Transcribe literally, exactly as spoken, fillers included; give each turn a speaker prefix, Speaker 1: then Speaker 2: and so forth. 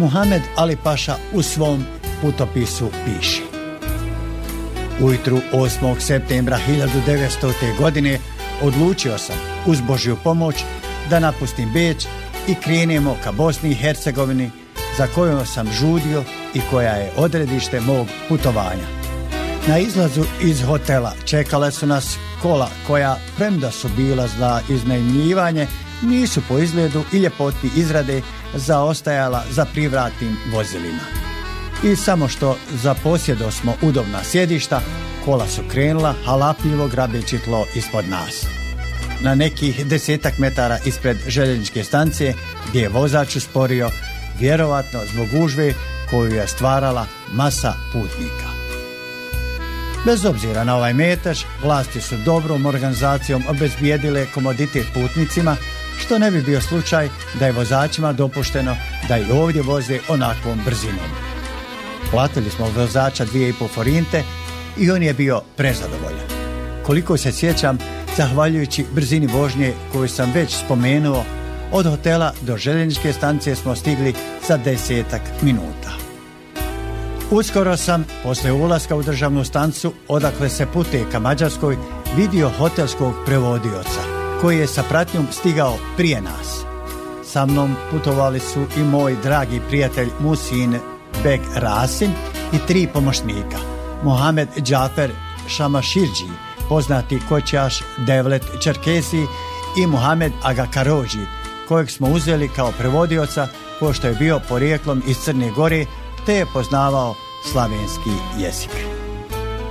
Speaker 1: Muhamed Ali Paša u svom putopisu piše: ujutru osmog septembra hiljadu devetsto. godine odlučio sam uz Božju pomoć da napustim Beč i krenemo ka Bosni i Hercegovini, za kojom sam žudio i koja je odredište mog putovanja. Na izlazu iz hotela čekala su nas kola koja, premda su bila za iznajmljivanje, nisu po izgledu i ljepoti izrade zaostajala za privratnim vozilima. I samo što zaposjedosmo udobna sjedišta, kola su krenula halapljivo grabeći tlo ispod nas. Na nekih desetak metara ispred željezničke stanice, gdje je vozač usporio, vjerovatno zbog gužve koju je stvarala masa putnika. Bez obzira na ovaj metež, vlasti su dobrom organizacijom obezbijedile komoditet putnicima, što ne bi bio slučaj da je vozačima dopušteno da i ovdje voze onakvom brzinom. Platili smo vozača dvije i pol forinte i on je bio prezadovoljan. Koliko se sjećam, zahvaljujući brzini vožnje koju sam već spomenuo, od hotela do željezničke stanice smo stigli za desetak minuta. Uskoro sam, poslije ulaska u državnu stanicu, odakle se putuje ka Mađarskoj, vidio hotelskog prevodioca, koji je sa pratnjom stigao prije nas. Sa mnom putovali su i moj dragi prijatelj Musin Beg Rasim i tri pomoćnika: Mohamed Džafer Šamaširđi, poznati kočaš Devlet Čerkesi, i Muhamed Aga Karođi, kojeg smo uzeli kao prevodioca, pošto je bio porijeklom iz Crne Gore te je poznavao slavenski jezik.